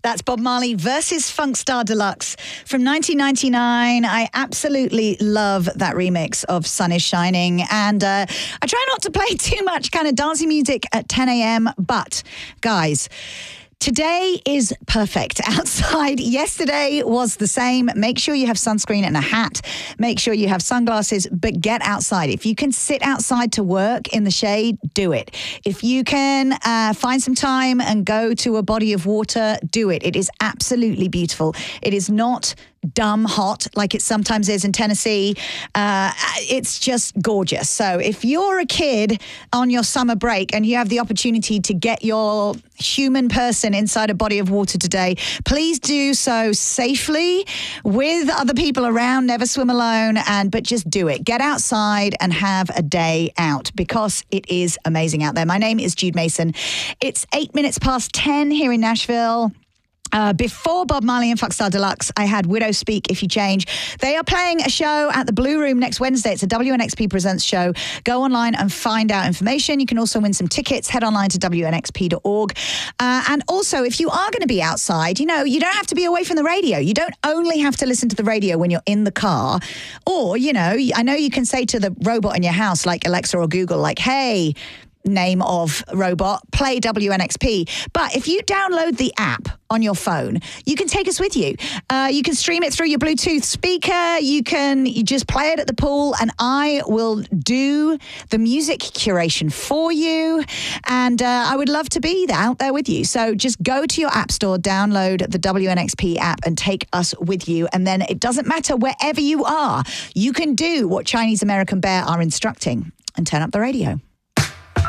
That's Bob Marley versus Funkstar Deluxe from 1999. I absolutely love that remix of Sun is Shining. And I try not to play too much kind of dancing music at 10 a.m. But, guys, today is perfect outside. Yesterday was the same. Make sure you have sunscreen and a hat. Make sure you have sunglasses, but get outside. If you can sit outside to work in the shade, do it. If you can find some time and go to a body of water, do it. It is absolutely beautiful. It is not dumb hot like it sometimes is in Tennessee. It's just gorgeous. So if you're a kid on your summer break and you have the opportunity to get your human person inside a body of water today, please do so safely with other people around. Never swim alone, but just do it. Get outside and have a day out because it is amazing out there. My name is Jude Mason. It's 8 minutes past 10 here in Nashville. Before Bob Marley and Funkstar Deluxe, I had Widow Speak If You Change. They are playing a show at the Blue Room next Wednesday. It's a WNXP Presents show. Go online and find out information. You can also win some tickets. Head online to WNXP.org. And also, if you are going to be outside, you don't have to be away from the radio. You don't only have to listen to the radio when you're in the car. Or, I know you can say to the robot in your house, like Alexa or Google, like, hey, name of robot, play WNXP. But if you download the app on your phone, you can take us with you. You can stream it through your Bluetooth speaker. You just play it at the pool, and I will do the music curation for you. And I would love to be out there with you. So just go to your app store, download the WNXP app, and take us with you. And then it doesn't matter wherever you are. You can do what Chinese American Bear are instructing and turn up the radio.